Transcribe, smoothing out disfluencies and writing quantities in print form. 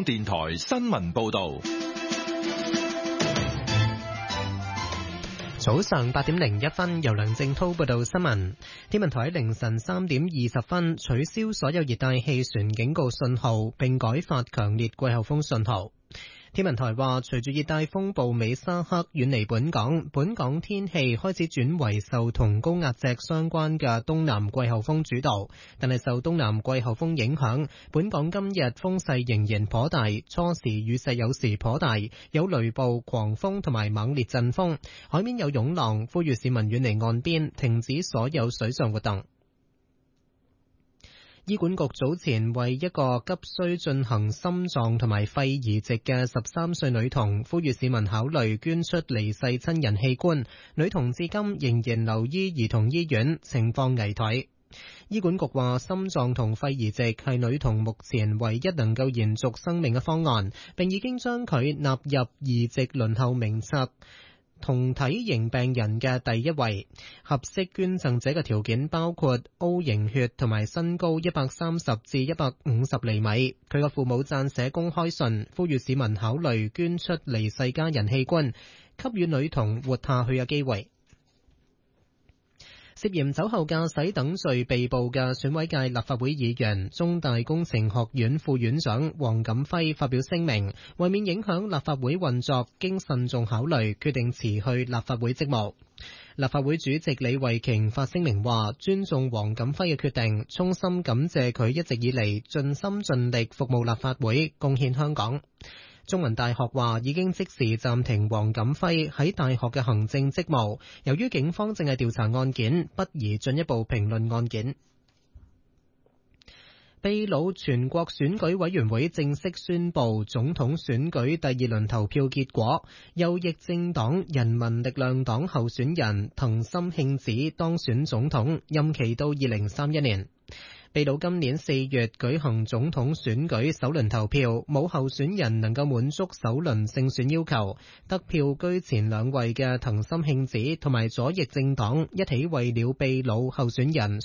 港電台新聞報道。 早上8點01分，由梁正滔報道新聞。天文台喺凌晨3點20分取消所有熱帶氣旋警告信號，並改發強烈季候風信號。天文台話，隨住熱帶風暴美沙克遠離本港天氣開始轉為受同高壓脊相關嘅東南季候風主導，但係受東南季候風影響，本港今日風勢仍然頗大，初時雨勢有時頗大，有雷暴、狂風同埋猛烈陣風，海面有湧浪，呼籲市民遠離岸邊，停止所有水上活動。醫管局早前為一個急需進行心臟同埋肺移植嘅13歲女童，呼籲市民考慮捐出離世親人器官。女童至今仍然留醫兒童醫院，情況危殆。醫管局話，心臟同肺移植係女童目前唯一能夠延續生命嘅方案，並已經將佢納入移植輪候名冊。同體型病人嘅第一位，合適捐贈者嘅條件包括 O 型血同埋身高130至150厘米。佢嘅父母撰寫公開信，呼籲市民考慮捐出離世家人器官，給予女童活下去嘅機會。涉嫌酒後駕駛等罪被捕嘅選委界立法會議員、中大工程學院副院長黃錦輝發表聲明，為免影響立法會運作，經慎重考慮，決定辭去立法會職務。立法會主席李慧瓊發聲明話，尊重黃錦輝嘅決定，衷心感謝佢一直以嚟盡心盡力服務立法會，貢獻香港。中文大學話已經即時暫停黃錦輝喺大學嘅行政職務，由於警方正係調查案件，不宜進一步評論案件。秘魯全國選舉委員會正式宣布總統選舉第二輪投票結果，右翼政黨人民力量黨候選人藤森慶子當選總統，任期到2031年。秘魯今年4月舉行總統選舉首輪投票，冇候選人能夠滿足首輪勝選要求，得票居前兩位嘅藤森慶子同埋左翼政黨一起為了秘魯候選人